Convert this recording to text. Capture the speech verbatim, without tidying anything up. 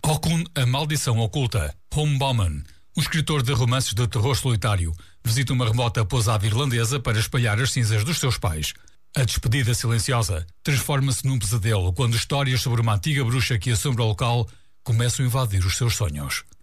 Cocoon, a maldição oculta. Home Bauman, um escritor de romances de terror solitário, visita uma remota pousada irlandesa para espalhar as cinzas dos seus pais. A despedida silenciosa transforma-se num pesadelo quando histórias sobre uma antiga bruxa que assombra o local começam a invadir os seus sonhos.